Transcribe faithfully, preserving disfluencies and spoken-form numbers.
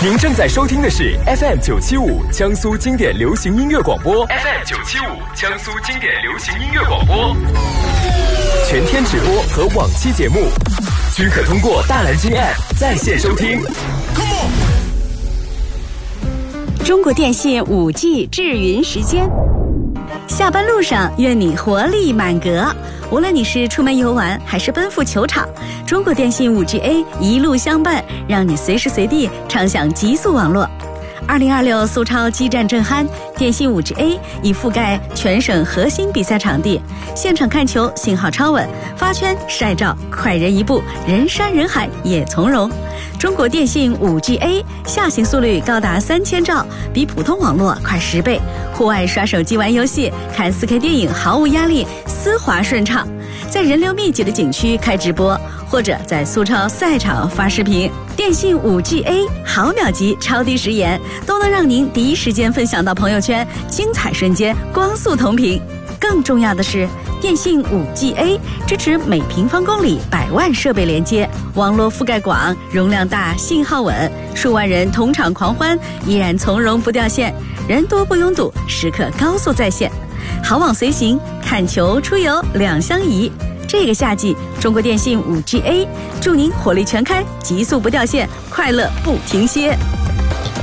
您正在收听的是 F M 九七五江苏经典流行音乐广播 ，F M 九七五江苏经典流行音乐广播，全天直播和往期节目均可通过大蓝鲸 App 在线收听。 中国电信五 G 智云时间，下班路上愿你活力满格。无论你是出门游玩还是奔赴球场，中国电信 五 G A 一路相伴，让你随时随地畅享极速网络。二零二六苏超激战正酣，电信 五 G A 已覆盖全省核心比赛场地，现场看球信号超稳，发圈晒照快人一步，人山人海也从容。中国电信 五 G A 下行速率高达三千兆，比普通网络快十倍。户外刷手机玩游戏，看 四 K 电影毫无压力，丝滑顺畅。在人流密集的景区开直播，或者在苏超赛场发视频，电信 五 G A 毫秒级超低时延都能让您第一时间分享到朋友圈，精彩瞬间光速同屏。更重要的是，电信 五 G A 支持每平方公里百万设备连接，网络覆盖广，容量大，信号稳，数万人同场狂欢，依然从容不掉线，人多不拥堵，时刻高速在线，好网随行，看球出游两相宜。这个夏季，中国电信 五 G A 祝您火力全开，极速不掉线，快乐不停歇。